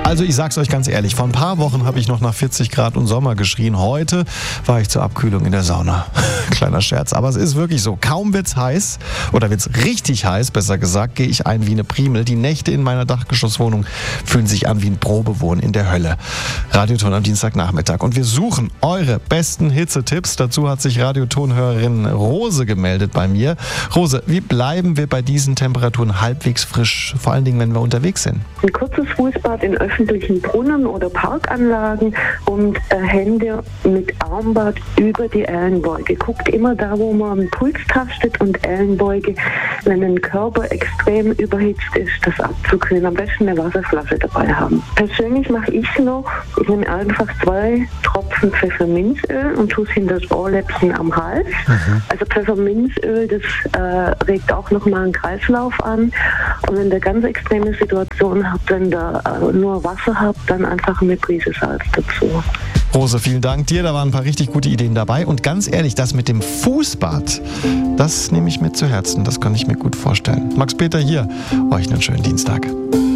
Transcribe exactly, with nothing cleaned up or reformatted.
Also ich sag's euch ganz ehrlich, vor ein paar Wochen habe ich noch nach vierzig Grad und Sommer geschrien. Heute war ich zur Abkühlung in der Sauna. Kleiner Scherz, aber es ist wirklich so. Kaum wird's heiß, oder wird's richtig heiß, besser gesagt, gehe ich ein wie eine Primel. Die Nächte in meiner Dachgeschosswohnung fühlen sich an wie ein Probewohnen in der Hölle. Radioton am Dienstagnachmittag. Und wir suchen eure besten Hitzetipps. Dazu hat sich Radioton-Hörerin Rose gemeldet bei mir. Rose, wie bleiben wir bei diesen Temperaturen halbwegs frisch, vor allen Dingen, wenn wir unterwegs sind? Ein kurzes Fußbad in öffentlichen Brunnen oder Parkanlagen und äh, Hände mit Armbad über die Ellenbeuge. Guckt immer da, wo man am Puls tastet und Ellenbeuge, wenn ein Körper extrem überhitzt ist, das abzukühlen. Am besten eine Wasserflasche dabei haben. Persönlich mache ich noch, ich nehme einfach zwei Tropfen Pfefferminzöl und tue es hinter das Ohrläppchen am Hals. Mhm. Also Pfefferminzöl, das äh, regt auch nochmal einen Kreislauf an. Und wenn ihr ganz extreme Situation habt, wenn ihr äh, nur Wasser habt, dann einfach eine Prise Salz dazu. Rose, vielen Dank dir, da waren ein paar richtig gute Ideen dabei. Und ganz ehrlich, das mit dem Fußbad, das nehme ich mir zu Herzen, das kann ich mir gut vorstellen. Max Peter hier, euch einen schönen Dienstag.